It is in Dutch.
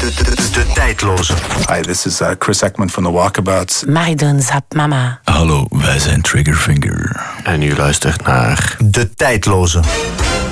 De tijdloze. Hi, this is Chris Ekman from The Walkabouts. Maridun Zap Mama. Hallo, wij zijn Triggerfinger. En u luistert naar De tijdloze.